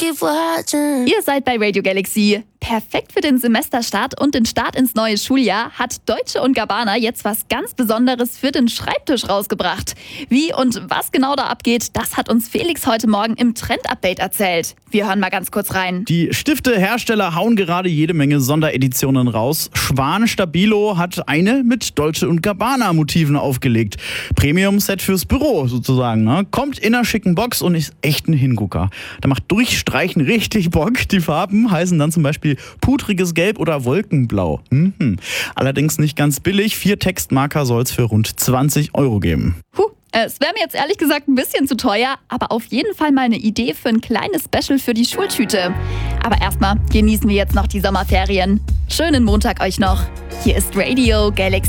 keep watching. Ihr seid bei Radio Galaxy. Perfekt für den Semesterstart und den Start ins neue Schuljahr hat Dolce & Gabbana jetzt was ganz Besonderes für den Schreibtisch rausgebracht. Wie und was genau da abgeht, das hat uns Felix heute Morgen im Trend-Update erzählt. Wir hören mal ganz kurz rein. Die Stiftehersteller hauen gerade jede Menge Sondereditionen raus. Schwan Stabilo hat eine mit Dolce & Gabbana Motiven aufgelegt. Premium-Set fürs Büro sozusagen. Ne? Kommt in einer schicken Box und ist echt ein Hingucker. Da macht Durchstreichen richtig Bock. Die Farben heißen dann zum Beispiel pudriges Gelb oder Wolkenblau. Allerdings nicht ganz billig. 4 Textmarker soll es für rund 20 € geben. Es wäre mir jetzt ehrlich gesagt ein bisschen zu teuer, aber auf jeden Fall mal eine Idee für ein kleines Special für die Schultüte. Aber erstmal genießen wir jetzt noch die Sommerferien. Schönen Montag euch noch. Hier ist Radio Galaxy.